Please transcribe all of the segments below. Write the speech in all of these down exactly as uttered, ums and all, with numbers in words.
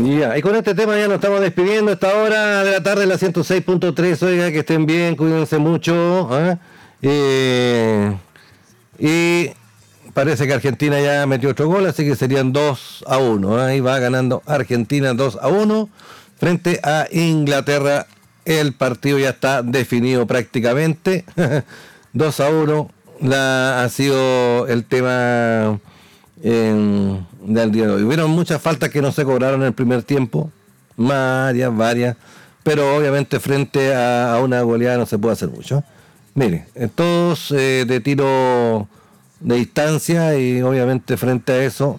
Ya, y con este tema ya nos estamos despidiendo a esta hora de la tarde, la ciento seis punto tres. Oiga, que estén bien, cuídense mucho. ¿eh? Eh, y parece que Argentina ya metió otro gol, así que serían dos a uno. Ahí va ganando Argentina dos a uno frente a Inglaterra. El partido ya está definido prácticamente. dos a uno la, ha sido el tema en, del día de hoy. Hubieron muchas faltas que no se cobraron en el primer tiempo, varias, varias, pero obviamente frente a, a una goleada no se puede hacer mucho. Mire, todos eh, de tiro de distancia, y obviamente frente a eso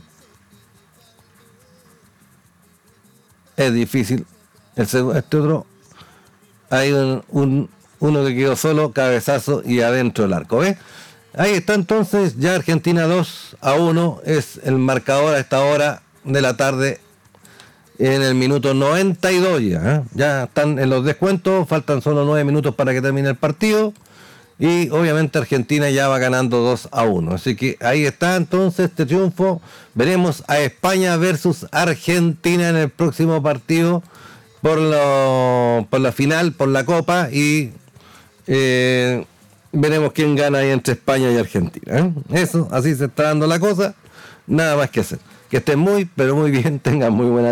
es difícil. El, este otro, hay un, un uno que quedó solo, cabezazo y adentro del arco, ¿ves? Ahí está entonces, ya Argentina dos a uno es el marcador a esta hora de la tarde, en el minuto noventa y dos ya, ¿eh? Ya están en los descuentos, faltan solo nueve minutos para que termine el partido, y obviamente Argentina ya va ganando dos a uno, así que ahí está entonces este triunfo. Veremos a España versus Argentina en el próximo partido por, lo, por la final, por la Copa, y Eh, veremos quién gana ahí entre España y Argentina, ¿eh? Eso, así se está dando la cosa, nada más que hacer. Que estén muy, pero muy bien, tengan muy buena